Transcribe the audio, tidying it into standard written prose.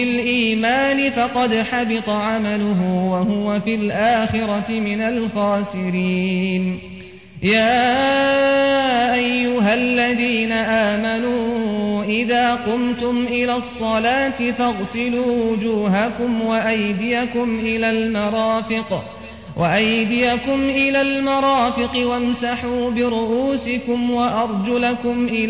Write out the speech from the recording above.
بالإيمان فقد حبط عمله وهو في الآخرة من الخاسرين يا أيها الذين آمنوا إذا قمتم إلى الصلاة فاغسلوا وجوهكم وأيديكم إلى المرافق وامسحوا برؤوسكم وأرجلكم إلى